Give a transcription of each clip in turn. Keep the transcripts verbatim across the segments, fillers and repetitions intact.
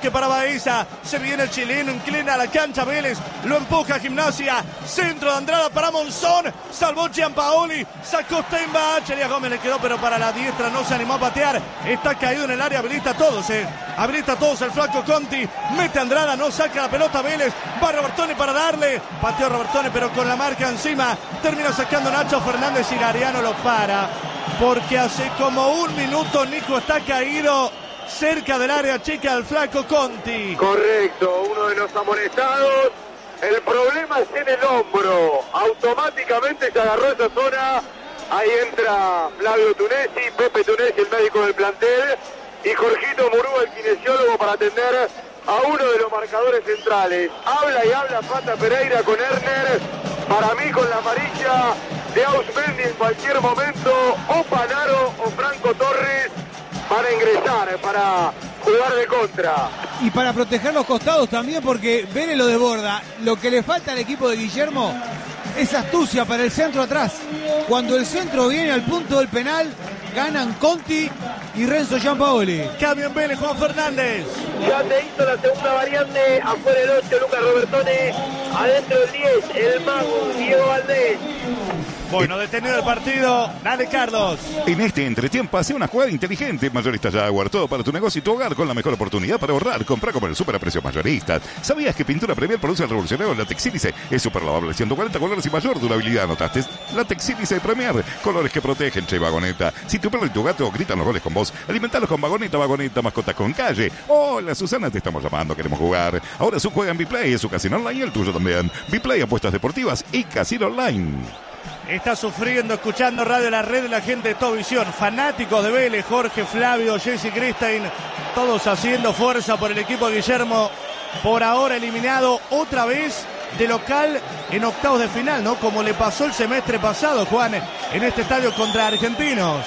toque para Baeza. Se viene el chileno, inclina la cancha Vélez. Lo empuja Gimnasia. Centro de Andrada para Monzón. Salvó Giampaoli. Sacó Steinbach. Elías Gómez le quedó, pero para la diestra no se animó a patear. Está caído en el área. Habilita a todos, eh. Habilita a todos el flaco Conti. Mete a Andrada. No saca la pelota Vélez. Va Robertone para darle. Pateó Robertone, pero con la marca encima. Termina sacando Nacho Fernández y Gariano lo para. Porque hace como un minuto Nico está caído cerca del área chica del flaco Conti. Correcto, uno de los amonestados. El problema es en el hombro. Automáticamente se agarró esa zona. Ahí entra Flavio Tunesi, Pepe Tunesi, el médico del plantel, y Jorgito Murúa, el kinesiólogo, para atender a uno de los marcadores centrales. Habla y habla Pata Pereira con Erner. Para mí, con la amarilla de Ausmendi en cualquier momento, o Panaro o Franco Torres para ingresar, para jugar de contra. Y para proteger los costados también, porque Vélez lo desborda. Lo que le falta al equipo de Guillermo es astucia para el centro atrás. Cuando el centro viene al punto del penal, ganan Conti y Renzo Giampaoli. Cambio en Vélez, Juan Fernández. Ya te hizo la segunda variante. Afuera el ocho, Lucas Robertone. Adentro el diez, el mago, Diego Valdés. Bueno, detenido el partido. Dale, Carlos. En este entretiempo, hace una jugada inteligente. Mayoristas Jaguar, todo para tu negocio y tu hogar con la mejor oportunidad para ahorrar. Compra como el super a precios mayoristas. ¿Sabías que Pintura Premier produce el revolucionario Latex Sílice? Es super lavable, ciento cuarenta colores y mayor durabilidad. ¿Notaste? Latex Sílice Premier. Colores que protegen, che, Vagoneta. Si tu perro y tu gato gritan los goles con vos, alimentalos con Vagoneta, Vagoneta, mascotas con calle. Hola, Susana, te estamos llamando, queremos jugar. Ahora su juega en Biplay, es su casino online y el tuyo también. Biplay, apuestas deportivas y casino online. Está sufriendo, escuchando Radio La Red, la gente de Tovisión. Fanáticos de Vélez, Jorge, Flavio, Jesse Christain, todos haciendo fuerza por el equipo de Guillermo. Por ahora eliminado otra vez de local en octavos de final, ¿no? Como le pasó el semestre pasado, Juan, en este estadio contra Argentinos.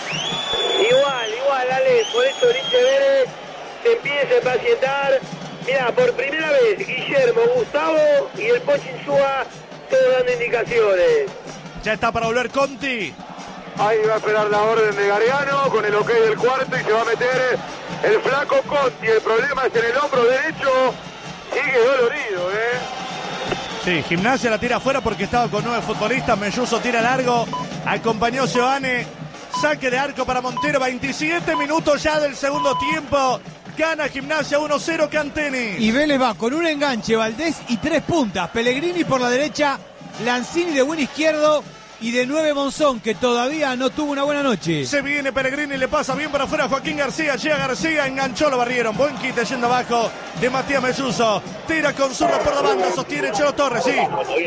Igual, igual, Ale, por eso Lince Vélez se empieza a impacientar. Mirá, por primera vez, Guillermo, Gustavo y el Pocho Insúa, todos dando indicaciones. Ya está para volver Conti. Ahí va a esperar la orden de Gariano con el ok del cuarto y se va a meter el flaco Conti. El problema es en el hombro derecho. Sigue dolorido, ¿eh? Sí, Gimnasia la tira afuera porque estaba con nueve futbolistas. Melluso tira largo. Acompañó Giovanni. Saque de arco para Montero. veintisiete minutos ya del segundo tiempo. Gana Gimnasia uno cero Canteni. Y Vélez va con un enganche, Valdés y tres puntas. Pellegrini por la derecha, Lanzini de buen izquierdo y de nueve Monzón, que todavía no tuvo una buena noche. Se viene Pellegrini, le pasa bien para afuera a Joaquín García. Llega García, enganchó, lo barrieron. Buen quite yendo abajo de Matías Melluso. Tira con zurda por la banda, sostiene Chelo Torres, sí.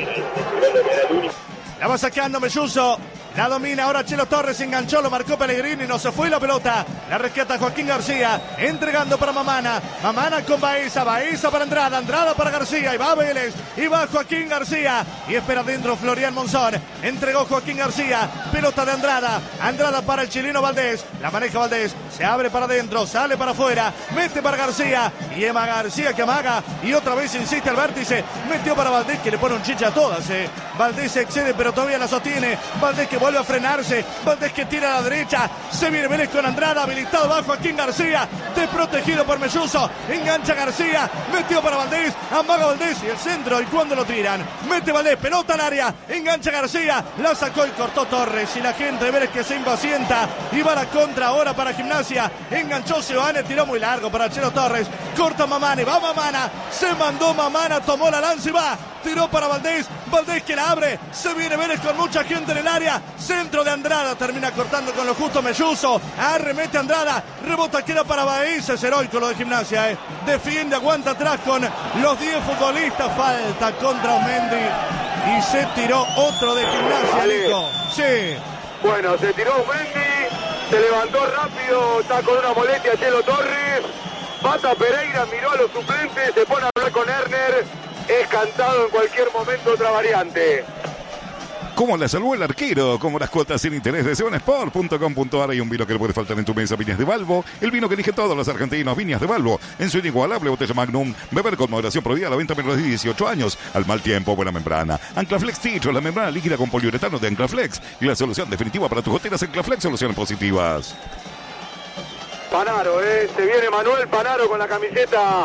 La va sacando Melluso. La domina ahora Chelo Torres, enganchó, lo marcó Pellegrini, no se fue la pelota. La rescata Joaquín García, entregando para Mamana. Mamana con Baeza, Baeza para Andrada, Andrada para García. Y va Vélez, y va Joaquín García. Y espera adentro Florian Monzón. Entregó Joaquín García, pelota de Andrada. Andrada para el chileno Valdés. La maneja Valdés, se abre para adentro, sale para afuera. Mete para García, y Emma García que amaga. Y otra vez insiste al vértice. Metió para Valdés, que le pone un chicha a todas. Eh. Valdés se excede, pero todavía la sostiene. Valdés que vuelve a frenarse, Valdés que tira a la derecha, se viene Vélez con Andrada, habilitado bajo Joaquín García, desprotegido por Melluso, engancha García, metió para Valdés, amaga Valdés y el centro, y cuando lo tiran, mete Valdés, pelota al área, engancha García, la sacó y cortó Torres, y la gente de Vélez que se impacienta, y va la contra ahora para Gimnasia, enganchó Giovanni, tiró muy largo para Chelo Torres, corta Mamani, va Mamana, se mandó Mamana, tomó la lanza y va, tiró para Valdés, Valdés que la abre, se viene Vélez con mucha gente en el área, centro de Andrada, termina cortando con lo justo Melluso, arremete Andrada, rebota, queda para Baeza, es heroico lo de Gimnasia, eh. Defiende, aguanta atrás con los diez futbolistas, falta contra Omendi y se tiró otro de Gimnasia, Nico. Sí. Bueno, se tiró Omendi, se levantó rápido, está con una molestia Chelo Torres, Pata Pereira miró a los suplentes, se pone a hablar con Erner, es cantado en cualquier momento otra variante. ¿Cómo la salvó el arquero? Como las cuotas sin interés de sevansport punto com punto a r. Hay un vino que le puede faltar en tu mesa, Viñas de Valvo. El vino que elige todos los argentinos, Viñas de Valvo. En su inigualable botella Magnum. Beber con moderación prohibida a la venta menores de dieciocho años. Al mal tiempo, buena membrana. Anclaflex Titro, la membrana líquida con poliuretano de Anclaflex. Y la solución definitiva para tus goteras Anclaflex, soluciones positivas. Panaro, eh. Se viene Manuel Panaro con la camiseta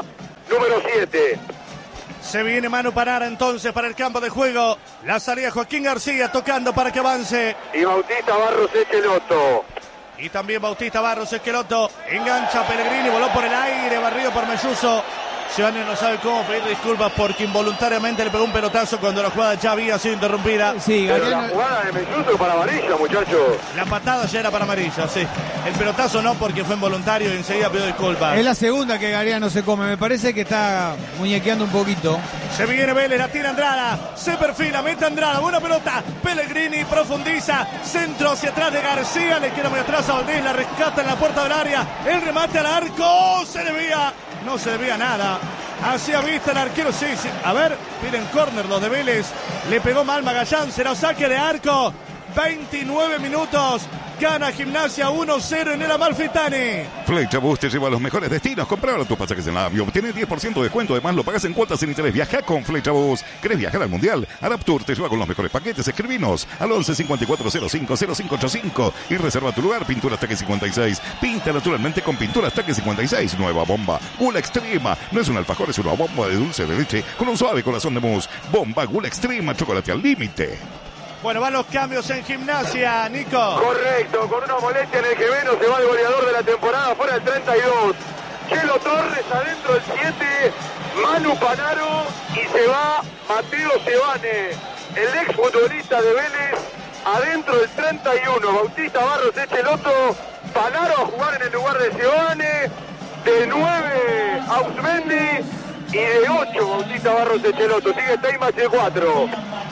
número siete. Se viene Manu Panara entonces para el campo de juego. La salida Joaquín García tocando para que avance. Y Bautista Barros Esqueloto. Y también Bautista Barros Esqueloto. Engancha a Pellegrini, voló por el aire, barrido por Melluso. Giovanni no sabe cómo pedir disculpas porque involuntariamente le pegó un pelotazo cuando la jugada ya había sido interrumpida. Sí, Pero Galeano... la jugada de Melluso para amarilla, muchachos. La patada ya era para amarilla, sí. El pelotazo no, porque fue involuntario y enseguida pidió disculpas. Es la segunda que Galeano se come. Me parece que está muñequeando un poquito. Se viene Vélez, la tira Andrada. Se perfila, mete Andrada. Buena pelota. Pellegrini profundiza. Centro hacia atrás de García. Le queda muy atrás a Valdés. La rescata en la puerta del área. El remate al arco. Se desvía. No se desvía nada. Hacía vista el arquero. Sí, sí. A ver, miren córner los de Vélez. Le pegó mal Magallán. Será saque de arco. veintinueve minutos. Gana Gimnasia uno cero en el Amalfitani. Flechabús te lleva a los mejores destinos. Compra ahora tus pasajes en la AVIO. Obtienes diez por ciento de descuento. Además, lo pagas en cuotas sin interés. Viaja con Flechabús. ¿Querés viajar al Mundial? Araptour te lleva con los mejores paquetes. Escribinos al once cincuenta y cuatro cero cinco cero cinco ochenta y cinco y reserva tu lugar. Pinturas Taque cincuenta y seis. Pinta naturalmente con Pinturas Taque cincuenta y seis. Nueva bomba Gula Extrema. No es un alfajor, es una bomba de dulce de leche con un suave corazón de mousse. Bomba Gula Extrema. Chocolate al límite. Bueno, van los cambios en Gimnasia, Nico. Correcto, con una molestia en el gemelo se va el goleador de la temporada, fuera el treinta y dos. Chelo Torres adentro el siete, Manu Panaro y se va Mateo Sebane, el ex futbolista de Vélez, adentro el treinta y uno. Bautista Barros Esqueloto, Panaro a jugar en el lugar de Sebane, de nueve Ausmendi y de ocho Bautista Barros Esqueloto. Sigue Teimas de cuatro.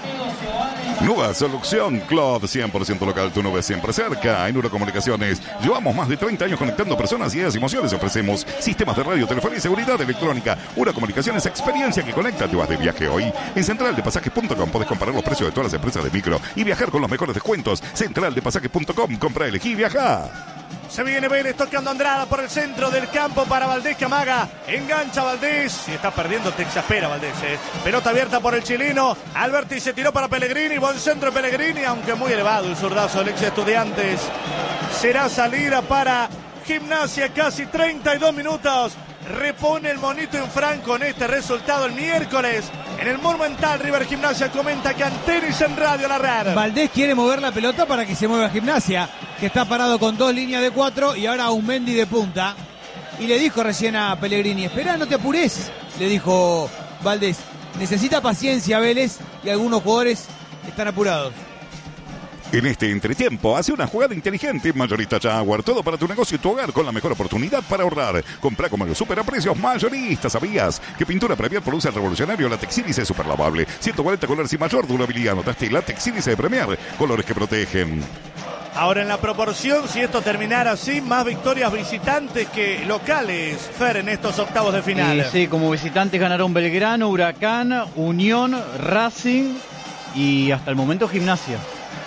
Nueva Solución Club, cien por ciento local, tu nube siempre cerca. En Eurocomunicaciones llevamos más de treinta años conectando personas, ideas y emociones. Ofrecemos sistemas de radio, telefonía y seguridad electrónica. Eurocomunicaciones, experiencia que conecta. Te vas de viaje hoy. En central de pasajes punto com podés comparar los precios de todas las empresas de micro y viajar con los mejores descuentos. central de pasajes punto com, compra, elegí y viaja. Se viene Vélez tocando Andrada por el centro del campo para Valdés que amaga. Engancha Valdés. Si está perdiendo te exaspera Valdés. Eh. Pelota abierta por el chileno. Alberti se tiró para Pellegrini. Buen centro de Pellegrini, aunque muy elevado el zurdazo del ex Estudiantes. Será salida para Gimnasia, casi treinta y dos minutos. Repone el monito en Franco en este resultado el miércoles. En el Monumental, River Gimnasia comenta que Antenis en Radio La Red. Valdés quiere mover la pelota para que se mueva Gimnasia, que está parado con dos líneas de cuatro y ahora un Mendy de punta. Y le dijo recién a Pellegrini, espera, no te apures, le dijo Valdés. Necesita paciencia Vélez y algunos jugadores están apurados. En este entretiempo, hace una jugada inteligente. Mayorista Jaguar, todo para tu negocio y tu hogar con la mejor oportunidad para ahorrar. Comprá como los super a precios mayoristas. ¿Sabías que Pintura Premier produce el revolucionario Latex Sílice super lavable? ciento cuarenta colores y mayor durabilidad. Notaste Latex Sílice de Premier, colores que protegen. Ahora en la proporción, si esto terminara así, más victorias visitantes que locales, Fer, en estos octavos de final. Y sí, como visitantes ganaron Belgrano, Huracán, Unión, Racing y hasta el momento Gimnasia.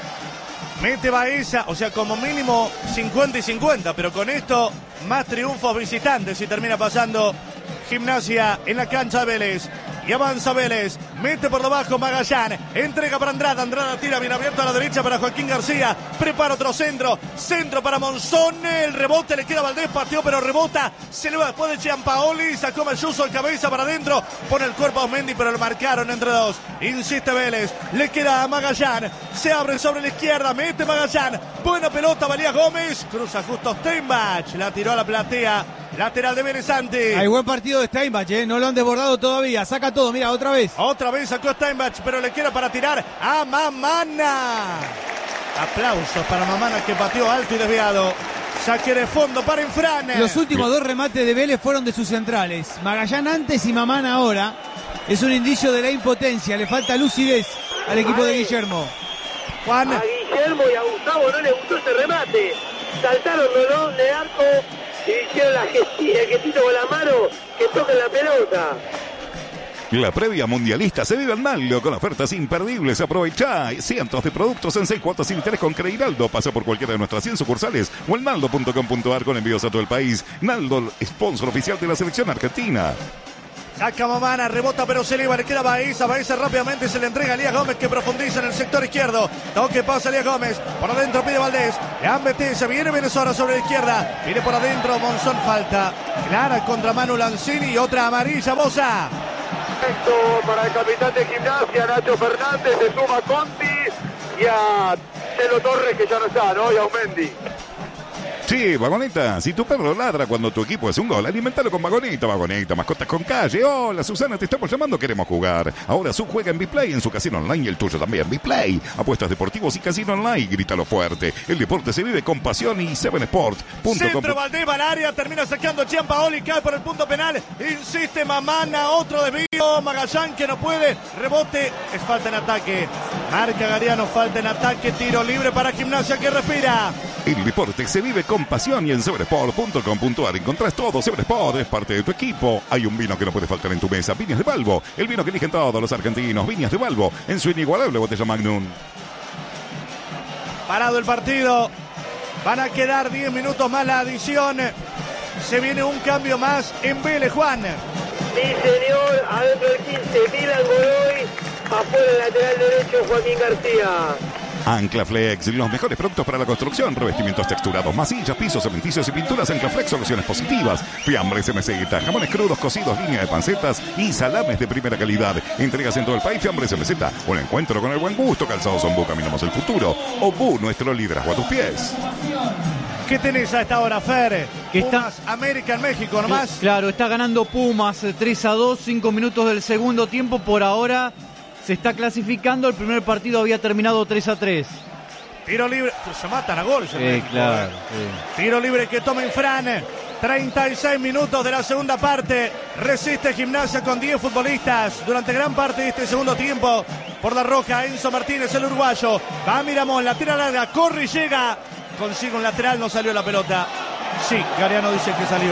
Mete Baeza, o sea, como mínimo cincuenta y cincuenta, pero con esto más triunfos visitantes y termina pasando Gimnasia en la cancha de Vélez. Y avanza Vélez, mete por debajo Magallán, entrega para Andrada, Andrada tira bien abierto a la derecha para Joaquín García, prepara otro centro, centro para Monzón, el rebote le queda a Valdés, pateó pero rebota, se le va después de Giampaoli, sacó Melluso el cabeza para adentro, pone el cuerpo a Osmendi pero lo marcaron entre dos, insiste Vélez, le queda a Magallán, se abre sobre la izquierda, mete Magallán, buena pelota, Valía Gómez, cruza justo Steinbach, la tiró a la platea. Lateral de Vélez Santi. Hay buen partido de Steinbach, ¿eh? No lo han desbordado todavía. Saca todo, mira, otra vez. Otra vez sacó Steinbach, pero le queda para tirar a Mamana. Aplausos para Mamana que pateó alto y desviado. Saque de fondo para Infran. Los últimos dos remates de Vélez fueron de sus centrales. Magallán antes y Mamana ahora. Es un indicio de la impotencia. Le falta lucidez al equipo de Guillermo. Juan. A Guillermo y a Gustavo no les gustó ese remate. Saltaron los dos de arco y hicieron la gestilla, el gestito con la mano que toquen la pelota. La previa mundialista se vive en Naldo con ofertas imperdibles. Aprovecha cientos de productos en seis cuotas sin interés con Creinaldo. Pasa por cualquiera de nuestras cien sucursales o en naldo punto com punto ar con envíos a todo el país. Naldo, sponsor oficial de la selección argentina. Saca Mamana, rebota pero se eleva, le queda Baeza, Baeza rápidamente se le entrega a Elías Gómez que profundiza en el sector izquierdo. Toque pasa Elías Gómez, por adentro pide Valdés, le se viene Venezuela sobre la izquierda, viene por adentro Monzón, falta clara contra Manu Lanzini y otra amarilla Bosa. Esto para el capitán de Gimnasia, Nacho Fernández, se suma Conti y a Chelo Torres que ya no está, ¿no? Y a Aumendi. Sí, Vagoneta, si tu perro ladra cuando tu equipo hace un gol, alimentalo con Vagoneta, Vagoneta, mascotas con calle. Hola, Susana, te estamos llamando, queremos jugar. Ahora su juega en Biplay, en su casino online y el tuyo también. Biplay, apuestas deportivos y casino online, grítalo fuerte. El deporte se vive con pasión y seven sport punto com. Centro Valdés va al área, termina sacando Gianpaoli, cae por el punto penal, insiste Mamana, otro desvío, Magallán que no puede, rebote, es falta en ataque. Marca Gariano, falta en ataque, tiro libre para Gimnasia que respira. El deporte se vive con pasión y en seven sport punto com punto a r encontrás todo. seven Sport es parte de tu equipo. Hay un vino que no puede faltar en tu mesa. Viñas de Balbo, el vino que eligen todos los argentinos. Viñas de Balbo, en su inigualable botella Magnum. Parado el partido. Van a quedar diez minutos más la adición. Se viene un cambio más en Vélez, Juan. Sí, señor. Adentro del quince, Milan Godoy. Afuera el lateral derecho, Joaquín García. Anclaflex, los mejores productos para la construcción, revestimientos texturados, masillas, pisos, cementicios y pinturas. Anclaflex, soluciones positivas, fiambres M Z, jamones crudos, cocidos, línea de pancetas y salames de primera calidad. Entregas en todo el país, fiambres M Z, un encuentro con el buen gusto. Calzados Ombú, caminamos el futuro. Ombú, nuestro liderazgo a tus pies. ¿Qué tenés a esta hora, Fer? Que Pumas, está América en México nomás. Claro, está ganando Pumas tres a dos, cinco minutos del segundo tiempo. Por ahora se está clasificando, el primer partido había terminado tres a tres. Tiro libre, pues se matan a gol. Sí, claro. Sí. Tiro libre que toma Infran. treinta y seis minutos de la segunda parte. Resiste Gimnasia con diez futbolistas durante gran parte de este segundo tiempo. Por la roja, Enzo Martínez, el uruguayo. Va Miramón, la tira larga, corre y llega. Consigue un lateral, no salió la pelota. Sí, Gariano dice que salió.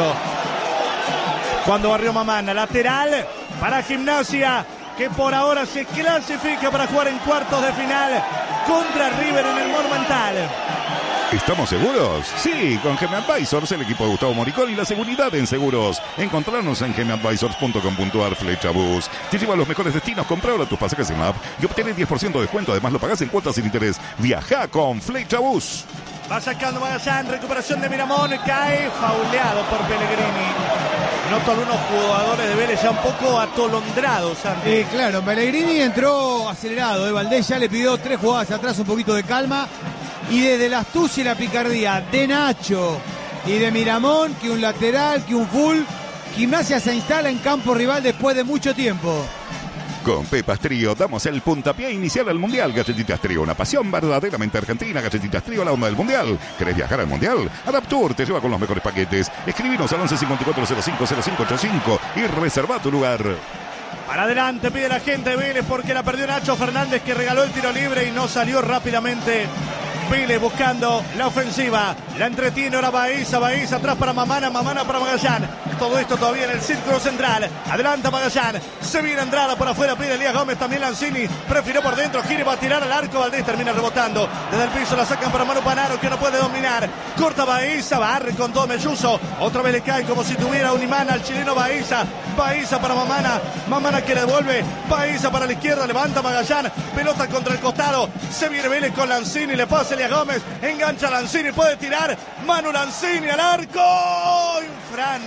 Cuando barrió Mamana, lateral para Gimnasia, que por ahora se clasifica para jugar en cuartos de final contra River en el Monumental. ¿Estamos seguros? Sí, con Geme Advisors, el equipo de Gustavo Moricón y la seguridad en seguros. Encontrarnos en geme advisors punto com punto a r. Flecha Bus te lleva a los mejores destinos. Compra ahora tus pasajes en la app y obtén diez por ciento de descuento. Además lo pagás en cuotas sin interés. Viaja con Flecha Bus. Va sacando Magallán, recuperación de Miramón, cae fauleado por Pellegrini. Noto algunos jugadores de Vélez ya un poco atolondrados. Eh, claro, Pellegrini entró acelerado. Eh. Valdés ya le pidió tres jugadas atrás, un poquito de calma. Y desde la astucia y la picardía de Nacho y de Miramón, que un lateral, que un full, Gimnasia se instala en campo rival después de mucho tiempo. Con Pepas Trío damos el puntapié inicial al Mundial. Galletitas Trío, una pasión verdaderamente argentina. Galletitas Trío, la onda del Mundial. ¿Querés viajar al Mundial? Adaptur te lleva con los mejores paquetes. Escribinos al once cincuenta y cuatro cero cinco cero cinco ochenta y cinco y reserva tu lugar. Para adelante pide la gente de Vélez porque la perdió Nacho Fernández, que regaló el tiro libre y no salió rápidamente. Vélez buscando la ofensiva, la entretiene ahora Baeza, Baeza atrás para Mamana, Mamana para Magallán. Todo esto todavía en el círculo central. Adelanta Magallán, se viene Andrada por afuera, pide Elías Gómez, también Lanzini, prefirió por dentro, gira y va a tirar al arco. Valdés termina rebotando, desde el piso la sacan para Manu Panaro, que no puede dominar. Corta Baeza, barre con todo Melluso, otra vez le cae como si tuviera un imán al chileno Baeza. Baeza para Mamana, Mamana que le devuelve, Baeza para la izquierda, levanta Magallán, pelota contra el costado, se viene Vélez con Lanzini, le pasa Elías Gómez, engancha Lanzini, puede tirar, Manu Lanzini al arco. Infran,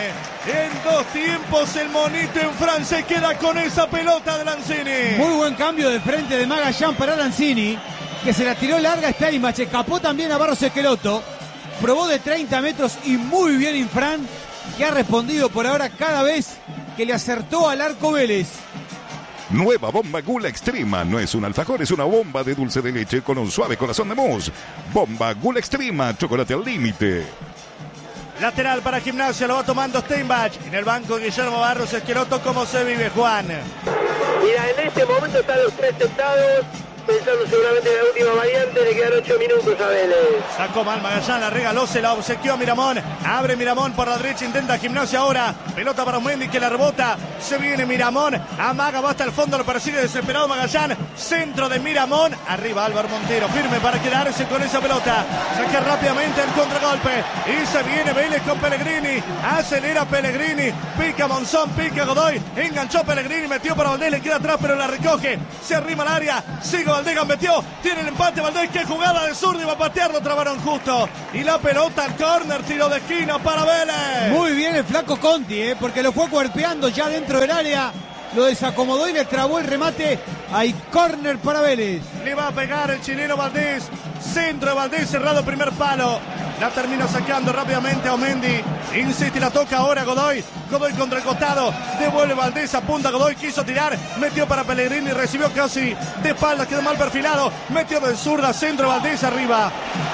en dos tiempos el monito Infran se queda con esa pelota de Lanzini. Muy buen cambio de frente de Magallán para Lanzini, que se la tiró larga esta Imach, escapó también a Barros Esqueloto, probó de treinta metros y muy bien Infran, que ha respondido por ahora cada vez que le acertó al arco Vélez. Nueva bomba Gula Extrema. No es un alfajor, es una bomba de dulce de leche con un suave corazón de mousse. Bomba Gula Extrema, chocolate al límite. Lateral para Gimnasia, lo va tomando Steinbach. En el banco Guillermo Barros Esqueloto. ¿Cómo se vive, Juan? Mira, en este momento están los tres sentados. pensando seguramente en la última variante, le quedan ocho minutos a Vélez. Sacó mal Magallanes, la regaló, se la obsequió a Miramón. Abre Miramón por la derecha, intenta Gimnasia ahora. Pelota para Mendy que la rebota. Se viene Miramón, amaga, va hasta el fondo, lo persigue desesperado Magallanes. Centro de Miramón, arriba Álvaro Montero, firme para quedarse con esa pelota. Saca rápidamente el contragolpe. Y se viene Vélez con Pellegrini. Acelera Pellegrini, pica Monzón, pica Godoy. Enganchó Pellegrini, metió para Valdés, le queda atrás pero la recoge. Se arrima al área, sigue Valdés, metió, tiene el empate Valdés, qué jugada de zurdo, y va a patear, lo trabaron justo. Y la pelota al córner, tiro de esquina para Vélez. Muy bien el flaco Conti, ¿eh? Porque lo fue cuerpeando ya dentro del área. Lo desacomodó y le trabó el remate. Hay córner para Vélez. Le va a pegar el chileno Valdés. Centro de Valdés, cerrado primer palo. La termina sacando rápidamente a Omendi. Insiste y la toca ahora Godoy. Godoy contra el costado. Devuelve Valdés, apunta Godoy, quiso tirar. Metió para Pellegrini, recibió casi de espaldas, quedó mal perfilado. Metió de zurda, centro de Valdés arriba.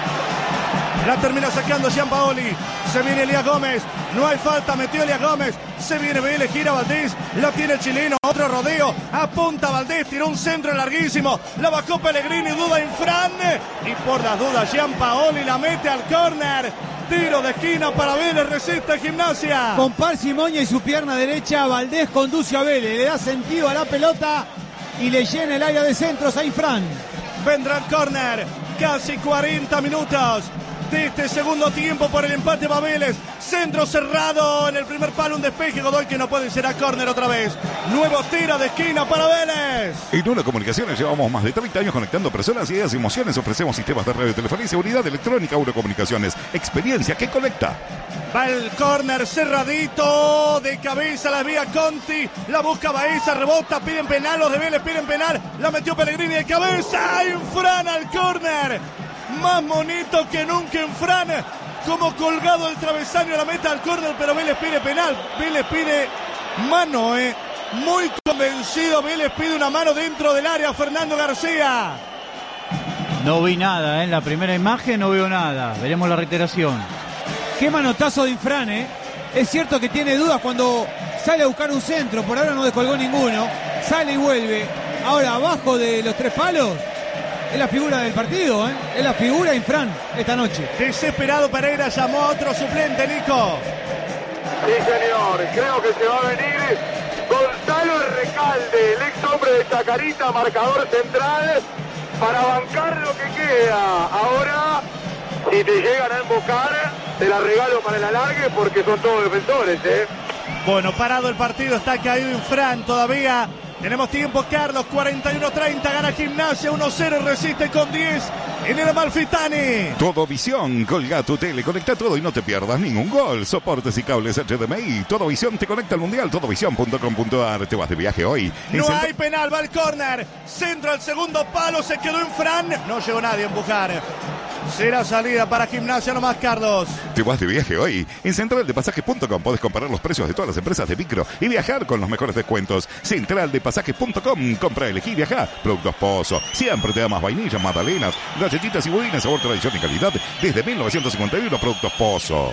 La termina sacando Gianpaoli. Se viene Elías Gómez. No hay falta. Metió Elías Gómez. Se viene Vélez. Gira Valdés. La tiene el chileno. Otro rodeo. Apunta Valdés. Tiró un centro larguísimo. La bajó Pellegrini. Duda Infran. Y por las dudas Gianpaoli la mete al córner. Tiro de esquina para Vélez. Resiste Gimnasia. Con parsimonia y su pierna derecha, Valdés conduce a Vélez. Le da sentido a la pelota y le llena el área de centros a Infran. Vendrá el córner. Casi cuarenta minutos de este segundo tiempo por el empate va Vélez. Centro cerrado en el primer palo, un despeje Godoy que no puede ser a córner otra vez. Nuevo tiro de esquina para Vélez. En Nuna Comunicaciones llevamos más de treinta años conectando personas, ideas y emociones. Ofrecemos sistemas de radio, telefonía y seguridad electrónica, Eurocomunicaciones. Experiencia que conecta. Va el córner cerradito, de cabeza la vía Conti, la busca Baeza, rebota, piden penal, los de Vélez piden penal, la metió Pellegrini de cabeza, Infran al córner. Más bonito que nunca Infran, como colgado el travesaño, la meta al córner, pero Vélez pide penal, Vélez pide mano, eh. Muy convencido, Vélez pide una mano dentro del área, Fernando García. No vi nada, ¿eh? En la primera imagen no veo nada, veremos la reiteración. Qué manotazo de Infran, ¿eh? Es cierto que tiene dudas cuando sale a buscar un centro, por ahora no descolgó ninguno, sale y vuelve. Ahora abajo de los tres palos. Es la figura del partido, ¿eh? Es la figura Infran esta noche. Desesperado Pereira llamó a otro suplente, Nico. Sí, señor. Creo que se va a venir Gonzalo Recalde, el ex hombre de Chacarita, marcador central, para bancar lo que queda. Ahora, si te llegan a embocar, te la regalo para el alargue porque son todos defensores, ¿eh? Bueno, parado el partido, está caído Infran todavía. Tenemos tiempo, Carlos, cuarenta y uno treinta, gana Gimnasia, uno cero, resiste con diez en el Amalfitani. Todo Visión, colga tu tele, conecta todo y no te pierdas ningún gol. Soportes y cables H D M I, Todo Visión te conecta al Mundial, todo visión punto com punto a r. Te vas de viaje hoy. No Encent- hay penal, va el córner, centro al segundo palo, se quedó Infran, no llegó nadie a empujar. Será salida para Gimnasia nomás, Carlos. Te vas de viaje hoy. En central de pasajes punto com podés comparar los precios de todas las empresas de micro y viajar con los mejores descuentos. central de pasajes punto com, compra, elegí, viaja. Productos Pozo, siempre te da más vainillas, magdalenas, galletitas y budines, sabor, tradición y calidad. Desde mil novecientos cincuenta y uno, Productos Pozo.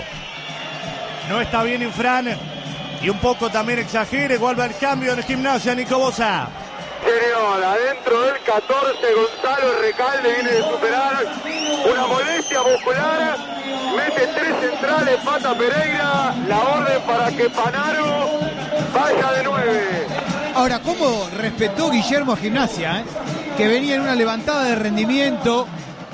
No está bien Infran y un poco también exagera, igual va el cambio en el Gimnasia, Nico Bosa. Señor, adentro del catorce, Gonzalo Recalde viene de superar una molestia muscular, mete tres centrales, pata Pereira, la orden para que Panaro vaya de nueve. Ahora, ¿cómo respetó Guillermo a Gimnasia, eh? Que venía en una levantada de rendimiento,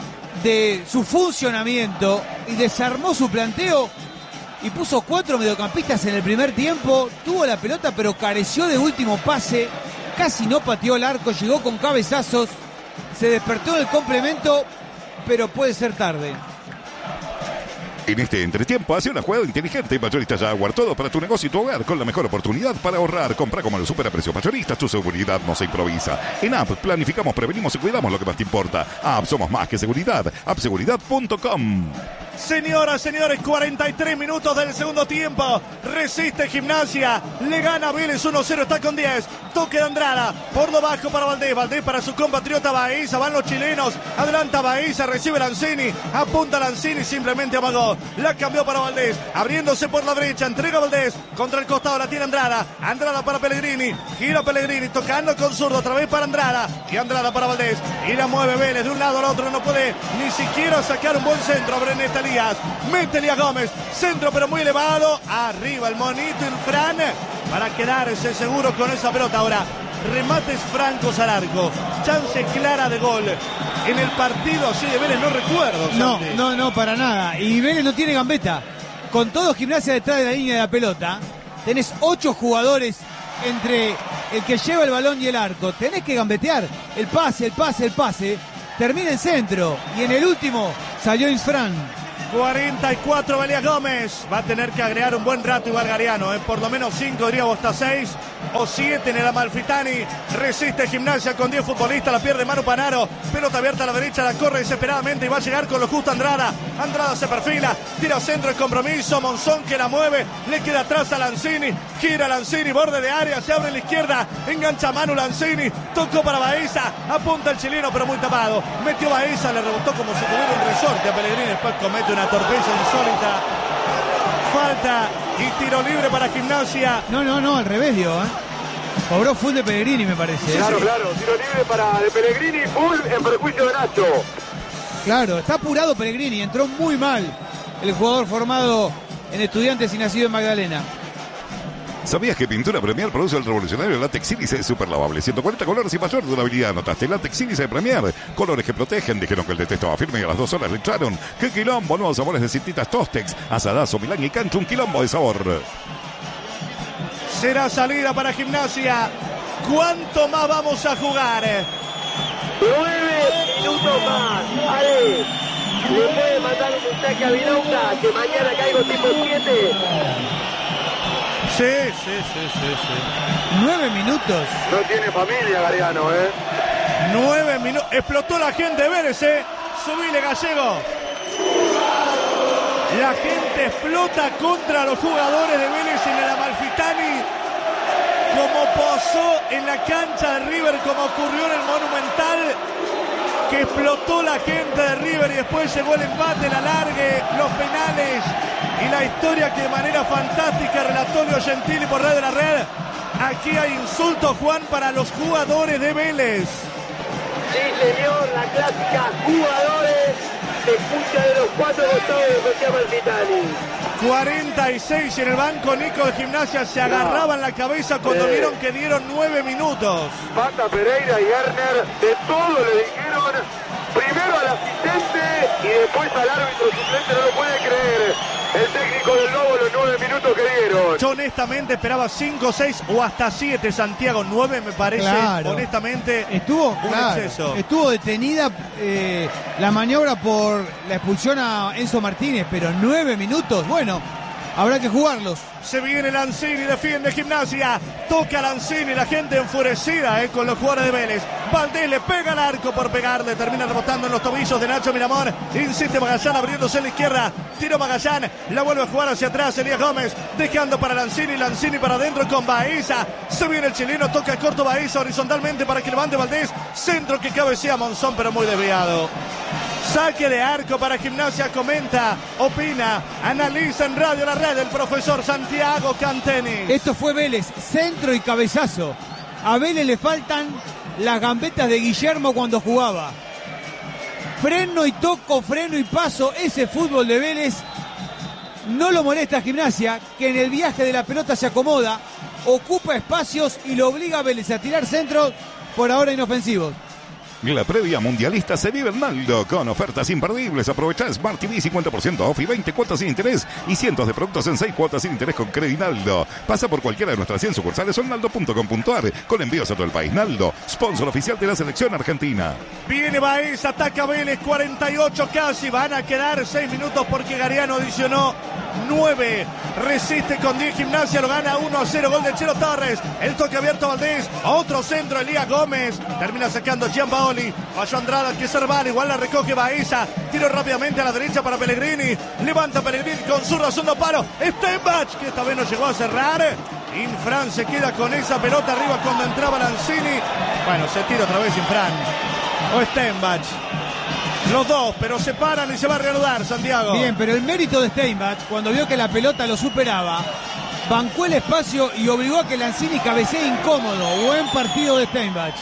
de su funcionamiento, y desarmó su planteo y puso cuatro mediocampistas en el primer tiempo, tuvo la pelota pero careció de último pase, casi no pateó el arco, llegó con cabezazos, se despertó en el complemento, pero puede ser tarde. En este entretiempo, hace una jugada inteligente. Mayorista Jaguar, todo para tu negocio y tu hogar con la mejor oportunidad para ahorrar. Compra como los super a precios mayoristas, tu seguridad no se improvisa. En App planificamos, prevenimos y cuidamos lo que más te importa. App, somos más que seguridad. app seguridad punto com. Señoras, señores, cuarenta y tres minutos del segundo tiempo. Resiste Gimnasia. Le gana Vélez uno cero. Está con diez. Toque de Andrada. Por lo bajo para Valdés. Valdés para su compatriota Baeza. Van los chilenos. Adelanta Baeza. Recibe Lanzini. Apunta Lanzini. Simplemente amagó. La cambió para Valdés. Abriéndose por la derecha. Entrega Valdés. Contra el costado la tiene Andrada. Andrada para Pellegrini. Gira Pellegrini. Tocando con zurdo. Otra vez para Andrada. Y Andrada para Valdés. Y la mueve Vélez. De un lado al otro. No puede ni siquiera sacar un buen centro. Brenet Elías. Mete Elías Gómez, centro pero muy elevado, arriba el monito el Fran para quedarse seguro con esa pelota. Ahora, remates francos al arco, chance clara de gol en el partido así de Vélez, no recuerdo. No, Santi. no, no, para nada. Y Vélez no tiene gambeta. Con todo Gimnasia detrás de la línea de la pelota, tenés ocho jugadores entre el que lleva el balón y el arco. Tenés que gambetear el pase, el pase, el pase. Termina el centro y en el último salió Isfran. cuarenta y cuatro Elías Gómez. Va a tener que agregar un buen rato igual Gariano, ¿eh? Por lo menos cinco, diríamos hasta seis o siete en el Amalfitani. Resiste Gimnasia con diez futbolistas. La pierde Manu Panaro. Pelota abierta a la derecha. La corre desesperadamente y va a llegar con lo justo Andrada. Andrada se perfila. Tira centro el compromiso. Monzón que la mueve. Le queda atrás a Lanzini. Gira Lanzini. Borde de área. Se abre en la izquierda. Engancha Manu Lanzini. Tocó para Baeza. Apunta el chileno pero muy tapado. Metió Baeza. Le rebotó como si tuviera un resorte a Pellegrini. Después comete una torpeza insólita. Falta y tiro libre para Gimnasia. No, no, no, al revés, dio, ¿eh? Cobró full de Pellegrini, me parece. Claro, claro, tiro libre para de Pellegrini, full en perjuicio de Nacho. Claro, está apurado Pellegrini, entró muy mal el jugador formado en Estudiantes y nacido en Magdalena. ¿Sabías que Pintura Premier produce el revolucionario látex Sílice super lavable? ciento cuarenta colores y mayor durabilidad. ¿Notaste? Látex Sílice de Premier. Colores que protegen. Dijeron que el detesto estaba firme y a las dos horas le echaron. ¡Qué quilombo! Nuevos sabores de cintitas Tostex, Asadazo, Milán y Cancho. Un quilombo de sabor. Será salida para Gimnasia. ¿Cuánto más vamos a jugar? Nueve minutos más. Ale, le puede mandar un mensaje a Vilauta que mañana caigo tipo siete. Sí, sí, sí, sí, sí. Nueve minutos. No tiene familia Gariano, ¿eh? Nueve minutos. Explotó la gente de Vélez, ¿eh? Subile, Gallego. La gente explota contra los jugadores de Vélez en el Amalfitani. Como pasó en la cancha de River, como ocurrió en el Monumental. Que explotó la gente de River y después llegó el empate, el alargue, los penales y la historia que de manera fantástica relató Leo Gentili por Red de la Red. Aquí hay insultos, Juan, para los jugadores de Vélez. Sí, señor, la clásica jugadores se escucha de los cuatro costados de José Amalfitani. cuarenta y seis en el banco. Nico de Gimnasia se agarraban la cabeza cuando Sí. vieron que dieron nueve minutos. Pata Pereira y Garner de todo le dijeron primero al asistente y después al árbitro suplente. No lo puede creer el técnico del Lobo los nueve minutos que dieron. Yo honestamente esperaba cinco, seis o hasta siete, Santiago. nueve me parece, Claro. honestamente, Estuvo, un claro, exceso. estuvo detenida eh, la maniobra por la expulsión a Enzo Martínez, pero nueve minutos, bueno, habrá que jugarlos. Se viene Lanzini, defiende Gimnasia. Toca Lanzini, la gente enfurecida eh, con los jugadores de Vélez. Valdés le pega al arco por pegarle. Termina rebotando en los tobillos de Nacho Miramón. Insiste Magallán abriéndose en la izquierda. Tiro Magallán. La vuelve a jugar hacia atrás Elías Gómez. Dejando para Lanzini. Lanzini para adentro con Baeza. Se viene el chileno. Toca corto Baeza horizontalmente para que levante Valdés. Centro que cabecea Monzón, pero muy desviado. Saque de arco para Gimnasia, comenta, opina, analiza en Radio La Red el profesor Santiago Canteni. Esto fue Vélez, centro y cabezazo. A Vélez le faltan las gambetas de Guillermo cuando jugaba. Freno y toco, freno y paso, ese fútbol de Vélez no lo molesta a Gimnasia, que en el viaje de la pelota se acomoda, ocupa espacios y lo obliga a Vélez a tirar centros, por ahora inofensivos. La previa mundialista se vive en Naldo con ofertas imperdibles. Aprovecha Smart T V cincuenta por ciento off y veinte cuotas sin interés y cientos de productos en seis cuotas sin interés con Credinaldo. Pasa por cualquiera de nuestras cien sucursales o en naldo punto com punto a r con envíos a todo el país. Naldo, sponsor oficial de la selección argentina. Viene Baez, ataca Vélez, cuarenta y ocho casi. Van a quedar seis minutos porque Gariano adicionó nueve. Resiste con diez Gimnasia, lo gana uno a cero, gol de Chelo Torres. El toque abierto a Valdés, otro centro, Elías Gómez. Termina sacando Gianpaoli. Falló Andrada, que Cerván, igual la recoge Baeza. Tiro rápidamente a la derecha para Pellegrini. Levanta Pellegrini con su segundo palo. Steinbach, que esta vez no llegó a cerrar. Infran se queda con esa pelota arriba cuando entraba Lanzini. Bueno, se tira otra vez Infran. O Steinbach. Los dos, pero se paran y se va a reanudar, Santiago. Bien, pero el mérito de Steinbach, cuando vio que la pelota lo superaba, bancó el espacio y obligó a que Lanzini cabecee incómodo. Buen partido de Steinbach.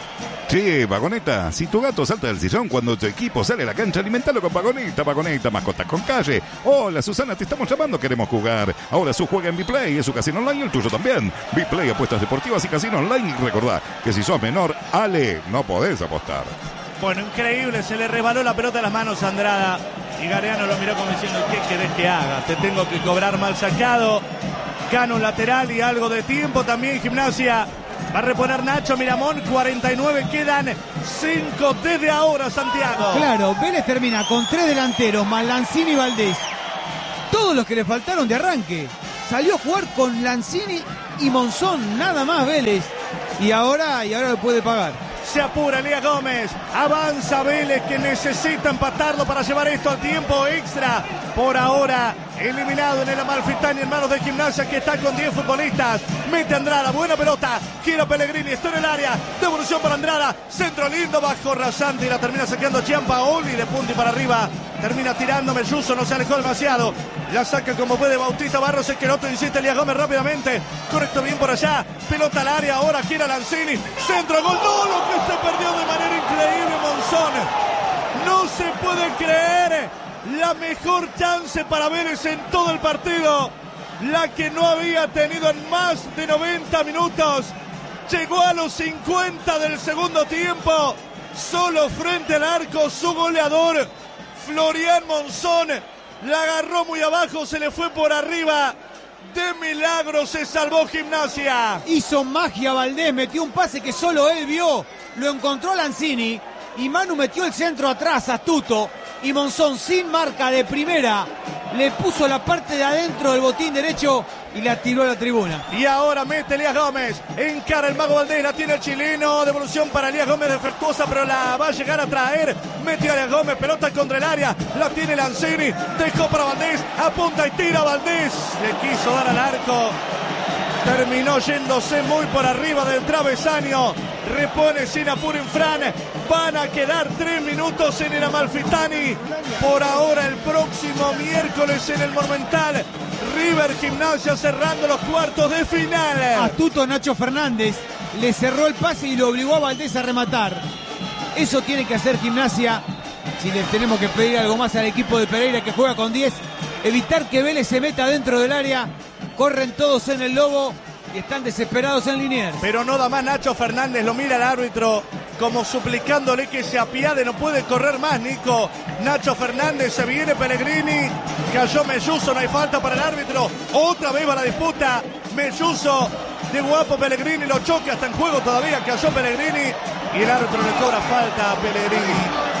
Che, Vagoneta, si tu gato salta del sillón cuando tu equipo sale a la cancha, alimentalo con Vagoneta, Vagoneta, mascotas con calle. Hola, Susana, te estamos llamando, queremos jugar. Ahora su juega en Biplay, es su casino online y el tuyo también. Biplay, apuestas deportivas y casino online. Y recordá que si sos menor, Ale, no podés apostar. Bueno, increíble, se le resbaló la pelota a las manos a Andrada. Y Galeano lo miró como diciendo, ¿qué querés que haga? Te tengo que cobrar mal sacado. Gana un lateral y algo de tiempo también Gimnasia. Va a reponer Nacho Miramón, cuarenta y nueve, quedan cinco desde ahora, Santiago. Claro, Vélez termina con tres delanteros, más Lanzini y Valdés. Todos los que le faltaron de arranque. Salió a jugar con Lanzini y Monzón, nada más Vélez. Y ahora, y ahora lo puede pagar. Se apura Elías Gómez, avanza Vélez que necesita empatarlo para llevar esto al tiempo extra. Por ahora eliminado en el Amalfitani en manos de Gimnasia que está con diez futbolistas. Mete Andrada, buena pelota, gira Pellegrini, está en el área, devolución para Andrada, centro lindo, bajo rasante y la termina sacando Gianpaoli de punta y para arriba. Termina tirando Melluso, no se alejó demasiado. La saca como puede Bautista Barros, es que el otro insiste Elías Gómez rápidamente. Correcto, bien por allá. Pelota al área, ahora gira Lanzini. Centro, gol, no, lo que se perdió de manera increíble Monzón. No se puede creer. La mejor chance para Vélez en todo el partido. La que no había tenido en más de noventa minutos. Llegó a los cincuenta del segundo tiempo. Solo frente al arco su goleador, Florian Monzón. La agarró muy abajo, se le fue por arriba. De milagro se salvó Gimnasia. Hizo magia Valdés, metió un pase que solo él vio. Lo encontró Lanzini y Manu metió el centro atrás, astuto. Y Monzón sin marca de primera le puso la parte de adentro del botín derecho y la tiró a la tribuna. Y ahora mete Elías Gómez, encara el mago Valdés, la tiene el chileno, devolución para Elías Gómez defectuosa, pero la va a llegar a traer. Mete a Elías Gómez, pelota contra el área, la tiene Lanzini, dejó para Valdés, apunta y tira Valdés, le quiso dar al arco. Terminó yéndose muy por arriba del travesaño. Repone sin apuro Infran. Van a quedar tres minutos en el Amalfitani. Por ahora el próximo miércoles en el Monumental. River Gimnasia cerrando los cuartos de final. Astuto Nacho Fernández le cerró el pase y lo obligó a Valdés a rematar. Eso tiene que hacer Gimnasia. Si les tenemos que pedir algo más al equipo de Pereira que juega con diez, evitar que Vélez se meta dentro del área. Corren todos en el lobo y están desesperados en Liniers. Pero no da más Nacho Fernández, lo mira el árbitro como suplicándole que se apiade, no puede correr más Nico. Nacho Fernández, se viene Pellegrini, cayó Melluso, no hay falta para el árbitro. Otra vez va la disputa, Melluso de guapo Pellegrini, lo choca, está en juego todavía, cayó Pellegrini y el árbitro le cobra falta a Pellegrini.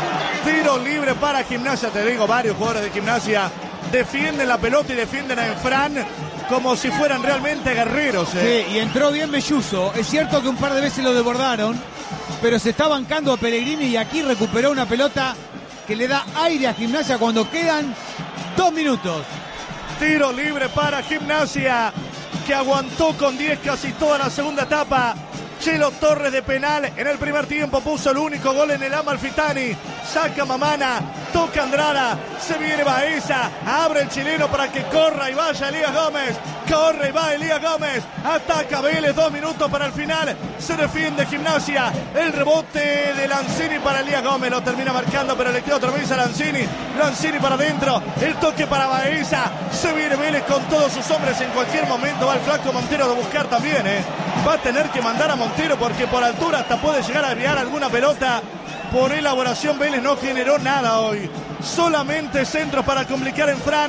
Tiro libre para Gimnasia, te digo, varios jugadores de Gimnasia defienden la pelota y defienden a Infran como si fueran realmente guerreros. ¿eh? Sí, y entró bien Melluso. Es cierto que un par de veces lo desbordaron, pero se está bancando a Pellegrini y aquí recuperó una pelota que le da aire a Gimnasia cuando quedan dos minutos. Tiro libre para Gimnasia, que aguantó con diez casi toda la segunda etapa. Chelo Torres de penal en el primer tiempo puso el único gol en el Amalfitani. Saca Mamana, toca Andrada, se viene Baeza, abre el chileno para que corra y vaya Elías Gómez. Corre y va Elías Gómez, ataca Vélez, dos minutos para el final. Se defiende Gimnasia, el rebote de Lanzini para Elías Gómez, lo termina marcando pero le queda otra vez a Lanzini. Lanzini para adentro, el toque para Baeza. Se viene Vélez con todos sus hombres, en cualquier momento va el flaco Montero a buscar también. ¿eh? Va a tener que mandar a Montero porque por altura hasta puede llegar a enviar alguna pelota. Por elaboración Vélez no generó nada hoy. Solamente centros para complicar en Fran.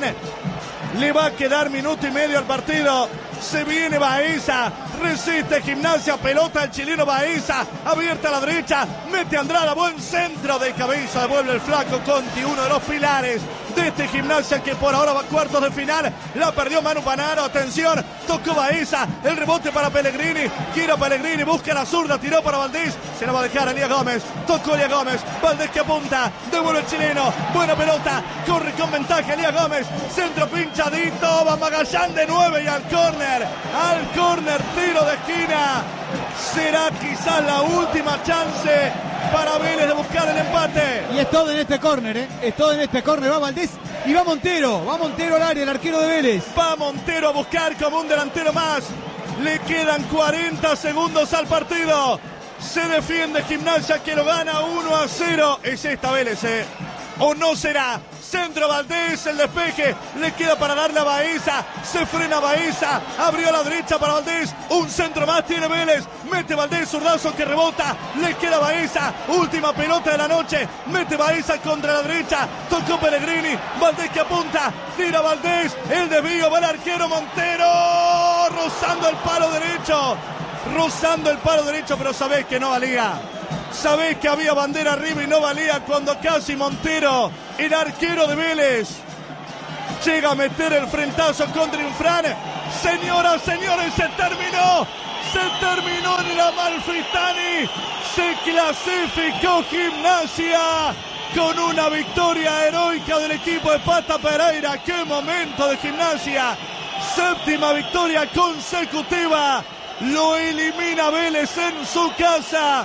Le va a quedar minuto y medio al partido. Se viene Baeza, resiste Gimnasia, pelota el chileno Baeza, abierta a la derecha, mete Andrada, buen centro de cabeza, devuelve el flaco Conti, uno de los pilares de este Gimnasia que por ahora va a cuartos de final. La perdió Manu Panaro, atención, tocó Baeza, el rebote para Pellegrini, gira Pellegrini, busca la zurda, tiró para Valdés, se la va a dejar a Elías Gómez, tocó Elías Gómez, Valdés que apunta, devuelve el chileno, buena pelota, corre con ventaja Elías Gómez, centro pinchadito, va Magallán de nueve y al córner, al córner, tiro de esquina. Será quizás la última chance para Vélez de buscar el empate. Y es todo en este córner, ¿eh? Es todo en este córner. Va Valdés y va Montero. Va Montero al área, el arquero de Vélez. Va Montero a buscar como un delantero más. Le quedan cuarenta segundos al partido. Se defiende Gimnasia que lo gana uno a cero. Es esta Vélez, ¿eh? ¿O no será? Centro Valdés, el despeje, le queda para darle a Baeza, se frena Baeza, abrió a la derecha para Valdés, un centro más tiene Vélez, mete Valdés, zurdazo que rebota, le queda Baeza, última pelota de la noche, mete Baeza contra la derecha, tocó Pellegrini, Valdés que apunta, tira Valdés, el desvío, va el arquero Montero, rozando el palo derecho, rozando el palo derecho, pero sabés que no valía. Sabés que había bandera arriba y no valía cuando casi Montero, el arquero de Vélez, llega a meter el frentazo contra Infran. Señoras, señores, se terminó. Se terminó en el Amalfitani. Se clasificó Gimnasia con una victoria heroica del equipo de Pata Pereira. ¡Qué momento de Gimnasia! Séptima victoria consecutiva. Lo elimina Vélez en su casa.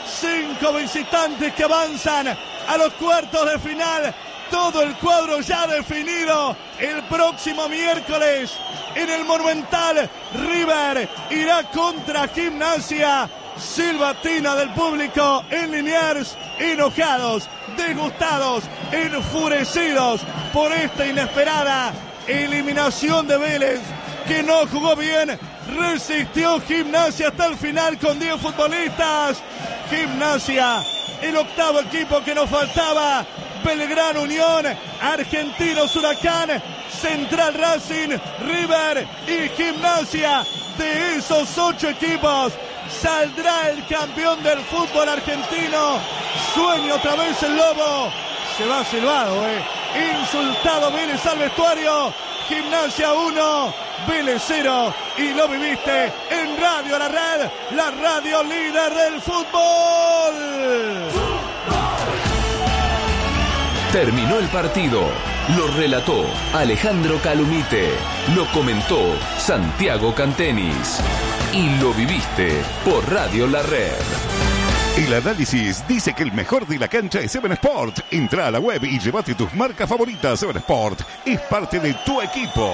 Cinco visitantes que avanzan a los cuartos de final. Todo el cuadro ya definido. El próximo miércoles en el Monumental, River irá contra Gimnasia. Silbatina del público en Liniers, enojados, disgustados, enfurecidos por esta inesperada eliminación de Vélez, que no jugó bien. Resistió Gimnasia hasta el final con diez futbolistas. Gimnasia, el octavo equipo que nos faltaba. Belgrano Unión, Argentinos Huracán, Central Racing, River y Gimnasia. De esos ocho equipos saldrá el campeón del fútbol argentino. Sueña otra vez el Lobo. Se va silbado, eh. Insultado Vélez al vestuario. Gimnasia uno, Vélez cero, y lo viviste en Radio La Red, la radio líder del fútbol. Terminó el partido, lo relató Alejandro Calumite, lo comentó Santiago Cantenis y lo viviste por Radio La Red. El análisis dice que el mejor de la cancha es Seven Sport. Entra a la web y llévate tus marcas favoritas. Seven Sport es parte de tu equipo.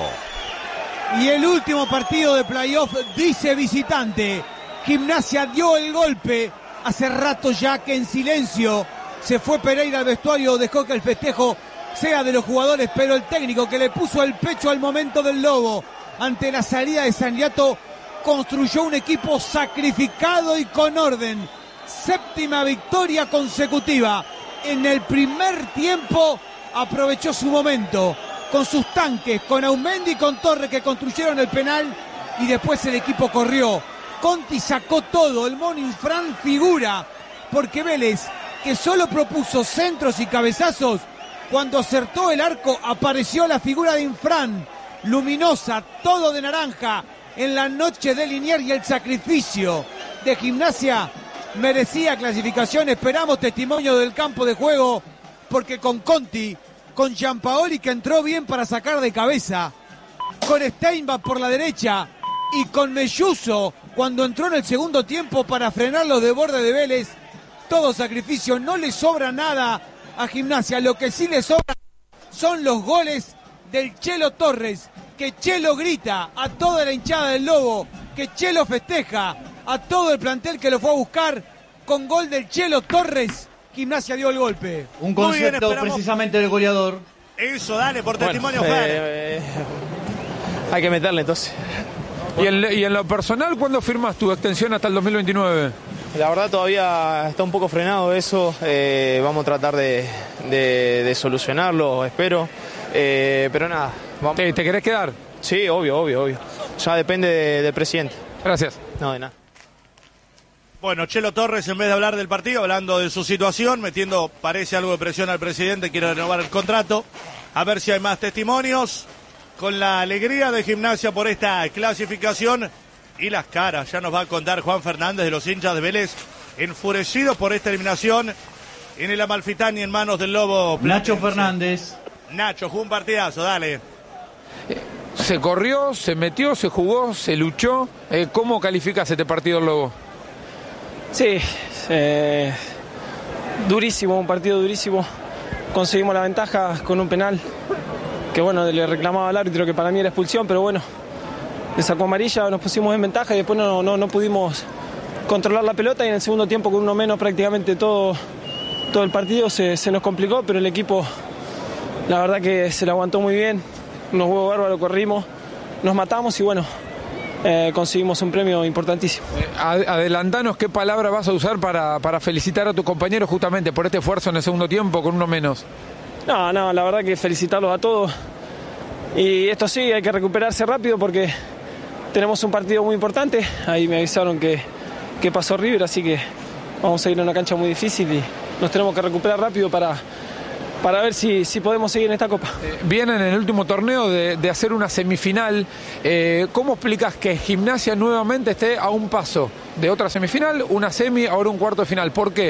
Y el último partido de playoff dice visitante. Gimnasia dio el golpe. Hace rato ya que en silencio se fue Pereira al vestuario, dejó que el festejo sea de los jugadores, pero el técnico que le puso el pecho al momento del Lobo ante la salida de Sangliato construyó un equipo sacrificado y con orden. Séptima victoria consecutiva. En el primer tiempo aprovechó su momento con sus tanques, con Aumendi y con Torres, que construyeron el penal, y después el equipo corrió. Conti sacó todo, el Mono Infran figura, porque Vélez, que solo propuso centros y cabezazos, cuando acertó el arco apareció la figura de Infran, luminosa, todo de naranja, en la noche de Liniers, y el sacrificio de Gimnasia merecía clasificación. Esperamos testimonio del campo de juego, porque con Conti, con Gianpaoli, que entró bien para sacar de cabeza, con Steinbach por la derecha y con Melluso cuando entró en el segundo tiempo para frenar los desbordes de Vélez, todo sacrificio. No le sobra nada a Gimnasia. Lo que sí le sobra son los goles del Chelo Torres, que Chelo grita a toda la hinchada del Lobo, que Chelo festeja a todo el plantel que lo fue a buscar. Con gol del Chelo Torres, Gimnasia dio el golpe. Un concepto bien, precisamente del goleador. Eso, dale, por Bueno, testimonio, eh, Fer. eh, hay que meterle entonces. ¿Y en, y en lo personal, cuándo firmas tu extensión hasta el dos mil veintinueve? La verdad todavía está un poco frenado eso. Eh, vamos a tratar de, de, de solucionarlo, espero. Eh, pero nada. Vamos. ¿Te, ¿Te querés quedar? Sí, obvio, obvio, obvio. Ya depende de, del presidente. Gracias. No, de nada. Bueno, Chelo Torres, en vez de hablar del partido, hablando de su situación, metiendo, parece, algo de presión al presidente, quiere renovar el contrato. A ver si hay más testimonios con la alegría de Gimnasia por esta clasificación y las caras. Ya nos va a contar Juan Fernández de los hinchas de Vélez, enfurecidos por esta eliminación en el Amalfitani en manos del Lobo Platense. Nacho Fernández. Nacho, jugó un partidazo, dale. Se corrió, se metió, se jugó, se luchó. Eh, ¿Cómo calificas este partido, Lobo? Sí, eh, durísimo, un partido durísimo. Conseguimos la ventaja con un penal que, bueno, le reclamaba al árbitro que para mí era expulsión, pero bueno, le sacó amarilla, nos pusimos en ventaja y después no, no, no pudimos controlar la pelota y en el segundo tiempo con uno menos prácticamente todo, todo el partido se, se nos complicó, pero el equipo la verdad que se lo aguantó muy bien, unos huevos bárbaros, corrimos, nos matamos y bueno, eh, conseguimos un premio importantísimo. Eh, adelantanos qué palabra vas a usar para, para felicitar a tus compañeros justamente por este esfuerzo en el segundo tiempo con uno menos. No, no, la verdad que felicitarlos a todos. Y esto sí, hay que recuperarse rápido porque tenemos un partido muy importante. Ahí me avisaron que, que pasó River, así que vamos a ir a una cancha muy difícil y nos tenemos que recuperar rápido para, para ver si, si podemos seguir en esta Copa. Eh, vienen en el último torneo de, de hacer una semifinal. Eh, ¿Cómo explicas que Gimnasia nuevamente esté a un paso de otra semifinal, una semi, ahora un cuarto de final? ¿Por qué?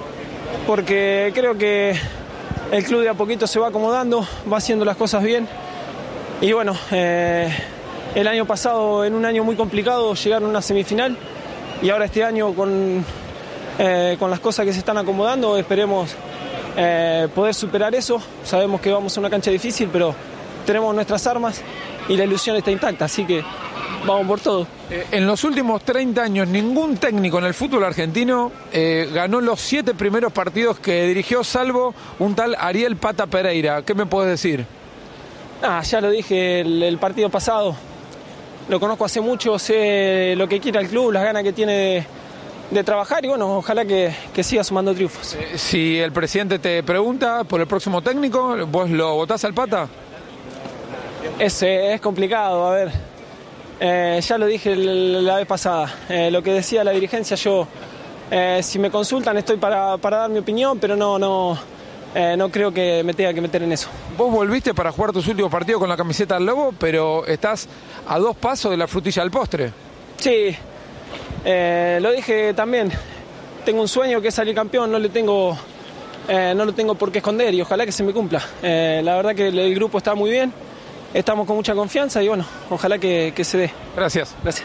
Porque creo que el club de a poquito se va acomodando, va haciendo las cosas bien. Y bueno, eh, el año pasado, en un año muy complicado, llegaron a una semifinal. Y ahora este año, con, eh, con las cosas que se están acomodando, esperemos eh, poder superar eso. Sabemos que vamos a una cancha difícil, pero tenemos nuestras armas y la ilusión está intacta, así que vamos por todo. Eh, en los últimos treinta años, ningún técnico en el fútbol argentino eh, ganó los siete primeros partidos que dirigió, salvo un tal Ariel Pata Pereira. ¿Qué me puedes decir? Ah, ya lo dije el, el partido pasado. Lo conozco hace mucho, sé lo que quiere el club, las ganas que tiene de, de trabajar y bueno, ojalá que, que siga sumando triunfos. Eh, si el presidente te pregunta por el próximo técnico, ¿vos lo votás al Pata? Es, es complicado, a ver. Eh, ya lo dije la vez pasada, eh, lo que decía la dirigencia, yo, eh, si me consultan estoy para, para dar mi opinión, pero no, no, eh, no creo que me tenga que meter en eso. Vos volviste para jugar tus últimos partidos con la camiseta del Lobo, pero estás a dos pasos de la frutilla del postre. Sí, eh, lo dije también, tengo un sueño que es salir campeón, no le tengo, eh, no lo tengo por qué esconder y ojalá que se me cumpla. Eh, la verdad que el, el grupo está muy bien. Estamos con mucha confianza y bueno, ojalá que, que se dé. Gracias. Gracias.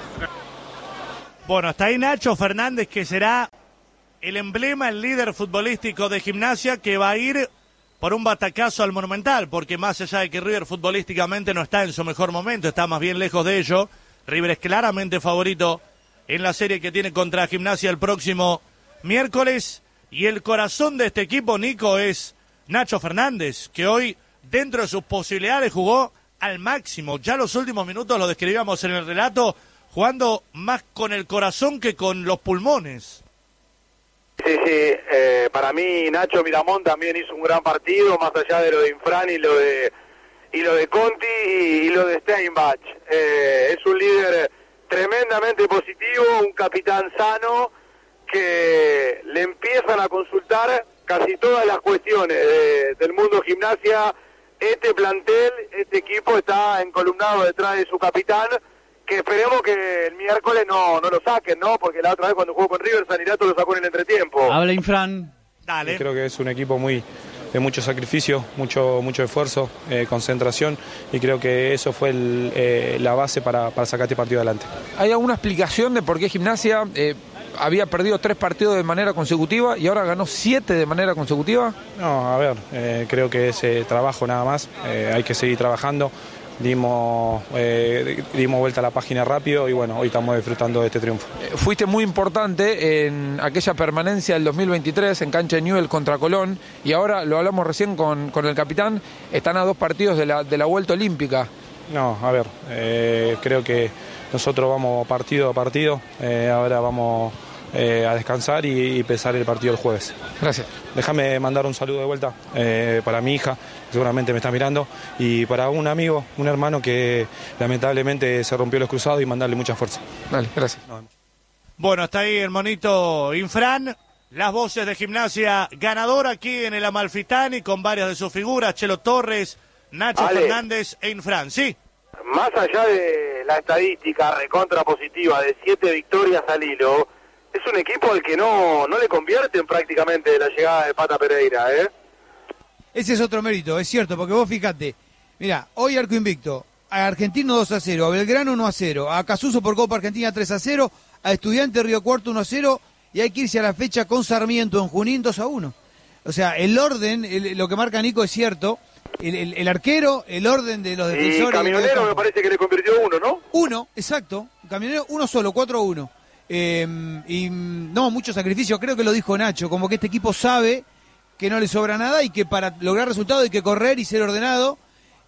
Bueno, hasta ahí Nacho Fernández, que será el emblema, el líder futbolístico de Gimnasia, que va a ir por un batacazo al Monumental, porque más allá de que River futbolísticamente no está en su mejor momento, está más bien lejos de ello, River es claramente favorito en la serie que tiene contra Gimnasia el próximo miércoles, y el corazón de este equipo, Nico, es Nacho Fernández, que hoy, dentro de sus posibilidades, jugó al máximo. Ya los últimos minutos lo describíamos en el relato, jugando más con el corazón que con los pulmones. Sí, sí, eh, para mí Nacho Miramón también hizo un gran partido, más allá de lo de Infran y lo de y lo de Conti y, y lo de Steinbach. Eh, es un líder tremendamente positivo, un capitán sano que le empiezan a consultar casi todas las cuestiones de, del mundo Gimnasia. Este plantel, este equipo está encolumnado detrás de su capitán, que esperemos que el miércoles no, no lo saquen, ¿no? Porque la otra vez cuando jugó con River, Sanirato lo sacó en el entretiempo. Habla Infran. Dale. Creo que es un equipo muy de mucho sacrificio, mucho mucho esfuerzo, eh, concentración, y creo que eso fue el, eh, la base para, para sacar este partido adelante. ¿Hay alguna explicación de por qué Gimnasia eh, había perdido tres partidos de manera consecutiva y ahora ganó siete de manera consecutiva? No, a ver, eh, creo que es eh, trabajo nada más, eh, hay que seguir trabajando. Dimos, eh, dimos vuelta a la página rápido y bueno, hoy estamos disfrutando de este triunfo. Eh, fuiste muy importante en aquella permanencia del dos mil veintitrés en cancha de Newell contra Colón, y ahora lo hablamos recién con, con el capitán, están a dos partidos de la, de la vuelta olímpica. No, a ver, eh, creo que nosotros vamos partido a partido, eh, ahora vamos eh, a descansar y, y empezar el partido el jueves. Gracias. Déjame mandar un saludo de vuelta eh, para mi hija, seguramente me está mirando, y para un amigo, un hermano que lamentablemente se rompió los cruzados, y mandarle mucha fuerza. Dale, gracias. Bueno, hasta ahí el monito Infran, las voces de Gimnasia ganadora aquí en el Amalfitani, con varias de sus figuras, Chelo Torres, Nacho Ale. Fernández en Francia. Sí. Más allá de la estadística recontra positiva de siete victorias al hilo, es un equipo al que no, no le convierten prácticamente la llegada de Pata Pereira, ¿eh? Ese es otro mérito, es cierto, porque vos fíjate, mira, hoy arco invicto, a Argentino dos a cero, a Belgrano uno a cero, a Casuso por Copa Argentina tres a cero, a Estudiantes Río Cuarto uno a cero, y hay que irse a la fecha con Sarmiento en Junín dos a uno. O sea, el orden, el, lo que marca Nico es cierto, el, el, el arquero, el orden de los defensores... Y Camionero me parece que le convirtió uno, ¿no? Uno, exacto, Camionero uno solo, cuatro a uno. Eh, y no, mucho sacrificio, creo que lo dijo Nacho, como que este equipo sabe que no le sobra nada y que para lograr resultados hay que correr y ser ordenado,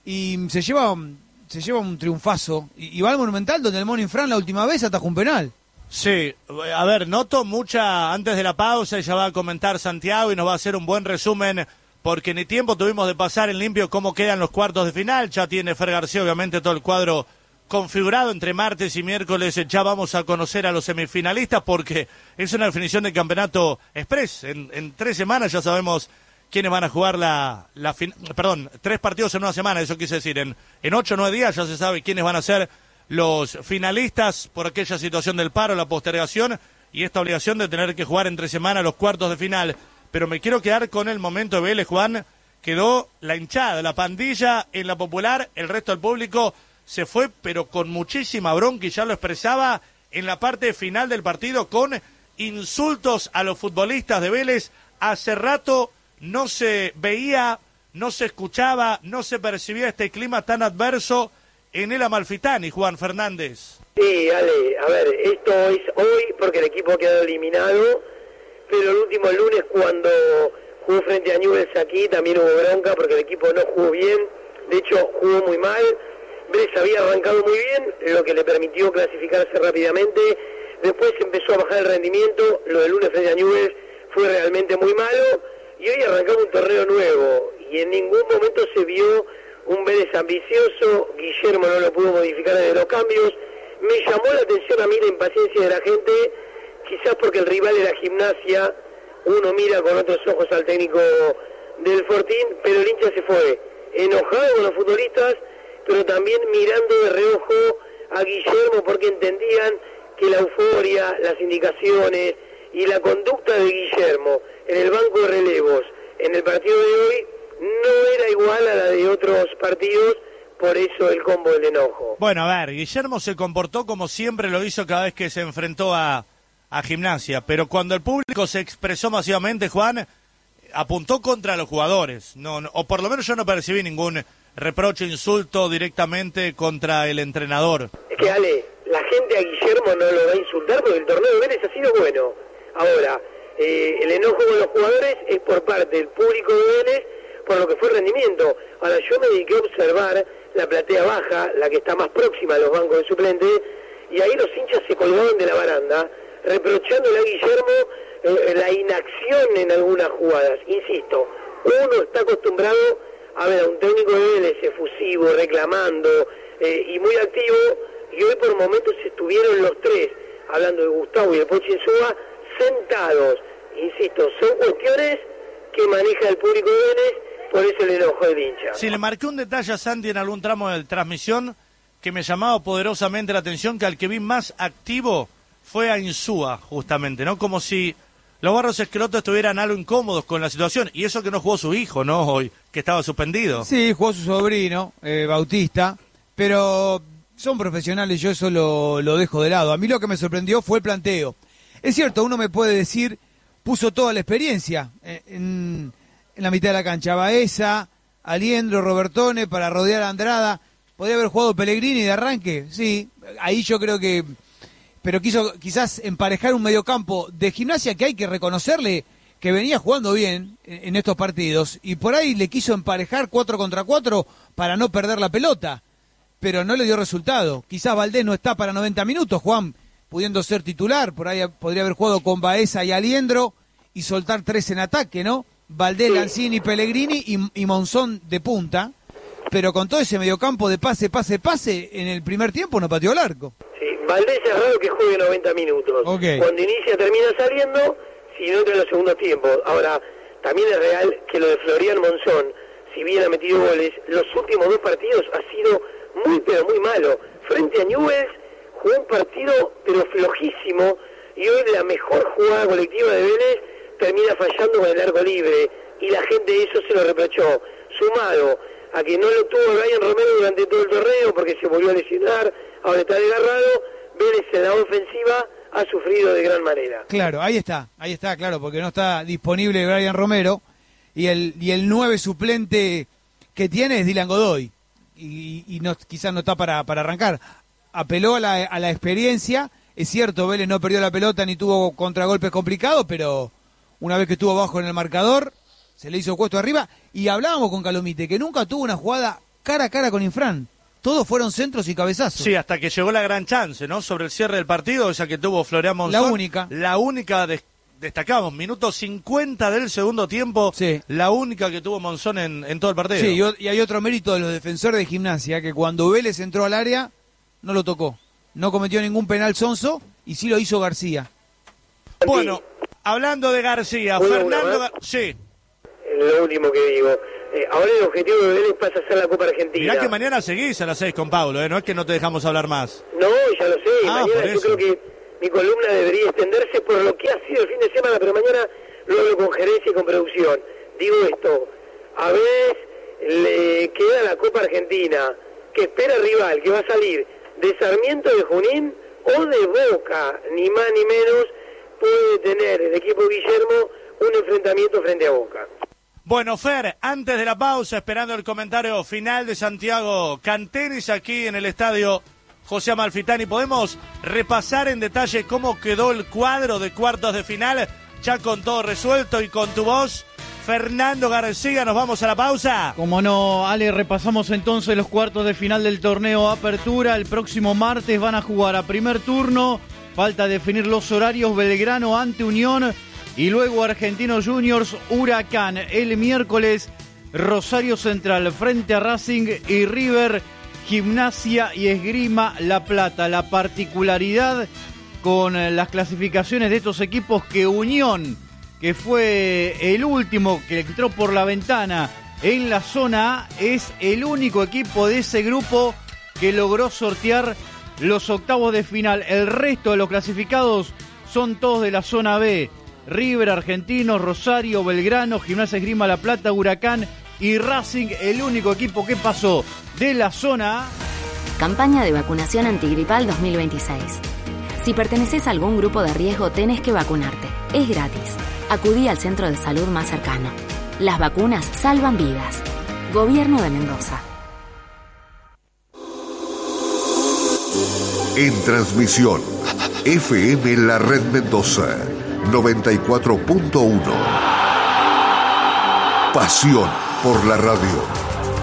y se lleva, se lleva un triunfazo. Y, y va al Monumental, donde el Mono Infran la última vez atajó un penal. Sí, a ver, noto mucha, antes de la pausa, ya va a comentar Santiago y nos va a hacer un buen resumen, porque ni tiempo tuvimos de pasar en limpio cómo quedan los cuartos de final. Ya tiene Fer García, obviamente, todo el cuadro configurado. Entre martes y miércoles ya vamos a conocer a los semifinalistas, porque es una definición de campeonato express. En, en tres semanas ya sabemos quiénes van a jugar la, la fin, perdón, tres partidos en una semana, eso quise decir. En, en ocho o nueve días ya se sabe quiénes van a ser los finalistas por aquella situación del paro, la postergación y esta obligación de tener que jugar entre semana los cuartos de final. Pero me quiero quedar con el momento de Vélez, Juan. Quedó la hinchada, la pandilla en la Popular, el resto del público se fue, pero con muchísima bronca, y ya lo expresaba en la parte final del partido, con insultos a los futbolistas de Vélez. Hace rato no se veía, no se escuchaba, no se percibía este clima tan adverso en el Amalfitani, Juan Fernández. Sí, Ale, a ver, esto es hoy porque el equipo ha quedado eliminado, pero el último lunes cuando jugó frente a Newell's aquí también hubo bronca porque el equipo no jugó bien, de hecho jugó muy mal. Vélez había arrancado muy bien, lo que le permitió clasificarse rápidamente, después empezó a bajar el rendimiento, lo del lunes frente a Newell's fue realmente muy malo, y hoy arrancamos un torneo nuevo, y en ningún momento se vio un Vélez ambicioso. Guillermo no lo pudo modificar desde los cambios. Me llamó la atención a mí la impaciencia de la gente, quizás porque el rival era Gimnasia, uno mira con otros ojos al técnico del Fortín, pero el hincha se fue enojado con los futbolistas, pero también mirando de reojo a Guillermo porque entendían que la euforia, las indicaciones y la conducta de Guillermo en el banco de relevos en el partido de hoy no era igual a la de otros partidos, por eso el combo del enojo. Bueno, a ver, Guillermo se comportó como siempre lo hizo cada vez que se enfrentó a, a Gimnasia, pero cuando el público se expresó masivamente, Juan, apuntó contra los jugadores, no, no, o por lo menos yo no percibí ningún reproche, insulto directamente contra el entrenador. Es que, Ale, la gente a Guillermo no lo va a insultar porque el torneo de Vélez ha sido bueno. Ahora, eh, el enojo con los jugadores es por parte del público de Vélez, por lo que fue el rendimiento. Ahora, yo me dediqué a observar la platea baja, la que está más próxima a los bancos de suplentes, y ahí los hinchas se colgaban de la baranda, reprochándole a Guillermo eh, la inacción en algunas jugadas. Insisto, uno está acostumbrado a ver a un técnico de Vélez efusivo, reclamando eh, y muy activo, y hoy por momentos estuvieron los tres, hablando de Gustavo y de Pochi Insúa, sentados. Insisto, son cuestiones que maneja el público de Vélez, por eso el enojo del hincha. Si le marqué un detalle a Santi en algún tramo de transmisión que me llamaba poderosamente la atención, que al que vi más activo fue a Insúa, justamente, ¿no? Como si los Barros Esqueloto estuvieran algo incómodos con la situación, y eso que no jugó su hijo, ¿no? Hoy, que estaba suspendido. Sí, jugó su sobrino, eh, Bautista, pero son profesionales, yo eso lo, lo dejo de lado. A mí lo que me sorprendió fue el planteo. Es cierto, uno me puede decir, puso toda la experiencia en, en la mitad de la cancha. Baeza, Aliendro, Robertone para rodear a Andrada. ¿Podría haber jugado Pellegrini de arranque? Sí, ahí yo creo que... Pero quiso quizás emparejar un mediocampo de Gimnasia que hay que reconocerle que venía jugando bien en, en estos partidos. Y por ahí le quiso emparejar cuatro contra cuatro para no perder la pelota. Pero no le dio resultado. Quizás Valdés no está para noventa minutos, Juan, pudiendo ser titular. Por ahí podría haber jugado con Baeza y Aliendro y soltar tres en ataque, ¿no? Valdés, Lanzini, Pellegrini y, y Monzón de punta. Pero con todo ese mediocampo de pase, pase, pase, en el primer tiempo no pateó el arco. Sí, Valdés es raro que juegue noventa minutos. Okay. Cuando inicia termina saliendo, si no entra en los segundos tiempos. Ahora, también es real que lo de Florian Monzón, si bien ha metido goles, los últimos dos partidos ha sido muy pero muy malo. Frente a Newell's jugó un partido pero flojísimo, y hoy la mejor jugada colectiva de Vélez termina fallando con el arco libre, y la gente eso se lo reprochó, sumado a que no lo tuvo Brian Romero durante todo el torneo porque se volvió a lesionar, ahora está desgarrado. Vélez en la ofensiva ha sufrido de gran manera. Claro, ahí está, ahí está, claro, porque no está disponible Brian Romero, y el y el nueve suplente que tiene es Dylan Godoy, y, y no, quizás no está para, para arrancar. Apeló a la, a la experiencia, es cierto, Vélez no perdió la pelota ni tuvo contragolpes complicados, pero una vez que estuvo abajo en el marcador, se le hizo cuesta arriba, y hablábamos con Calomite, que nunca tuvo una jugada cara a cara con Infran. Todos fueron centros y cabezazos. Sí, hasta que llegó la gran chance, ¿no? Sobre el cierre del partido, esa que tuvo Florian Monzón. La única. La única, de, destacamos, minuto cincuenta del segundo tiempo. Sí. La única que tuvo Monzón en, en todo el partido. Sí, y, y hay otro mérito de los defensores de Gimnasia, que cuando Vélez entró al área, no lo tocó. No cometió ningún penal sonso, y sí lo hizo García. Bueno, hablando de García, Bueno, Fernando... una Gar- sí. Lo último que digo, eh, ahora el objetivo de Vélez pasa a ser la Copa Argentina. Mirá que mañana seguís a las seis con Pablo, ¿eh? No es que no te dejamos hablar más. No, ya lo sé, Ah, mañana por yo eso. creo que mi columna debería extenderse por lo que ha sido el fin de semana, pero mañana lo hablo con gerencia y con producción. Digo esto, a Vélez le queda la Copa Argentina, que espera rival, que va a salir de Sarmiento de Junín o de Boca, ni más ni menos, puede tener el equipo Guillermo un enfrentamiento frente a Boca. Bueno, Fer, antes de la pausa, esperando el comentario final de Santiago Cantenis aquí en el estadio José Amalfitani, ¿podemos repasar en detalle cómo quedó el cuadro de cuartos de final? Ya con todo resuelto y con tu voz, Fernando García, ¿nos vamos a la pausa? Como no, Ale, repasamos entonces los cuartos de final del torneo Apertura. El próximo martes van a jugar a primer turno, falta definir los horarios, Belgrano ante Unión, y luego Argentinos Juniors, Huracán. El miércoles, Rosario Central frente a Racing, y River, Gimnasia y Esgrima La Plata. La particularidad con las clasificaciones de estos equipos, que Unión, que fue el último que entró por la ventana en la zona A, es el único equipo de ese grupo que logró sortear los octavos de final. El resto de los clasificados son todos de la zona B. River, Argentinos, Rosario, Belgrano, Gimnasia Esgrima La Plata, Huracán y Racing, el único equipo que pasó de la zona A. Campaña de vacunación antigripal dos mil veintiséis. Si perteneces a algún grupo de riesgo, tenés que vacunarte. Es gratis. Acudí al centro de salud más cercano. Las vacunas salvan vidas. Gobierno de Mendoza. En transmisión, F M La Red Mendoza, noventa y cuatro punto uno. Pasión por la radio.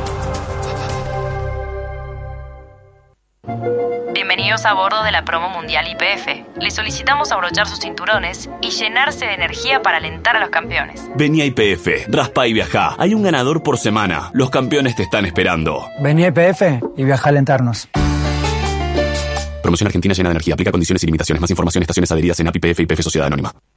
Bienvenidos a bordo de la promo mundial Y P F. Les solicitamos abrochar sus cinturones y llenarse de energía para alentar a los campeones. Vení a Y P F, raspa y viajá. Hay un ganador por semana. Los campeones te están esperando. Vení a Y P F y viajá a alentarnos. Promoción Argentina llena de energía. Aplica condiciones y limitaciones. Más información, estaciones adheridas en A P I P F y P F Sociedad Anónima.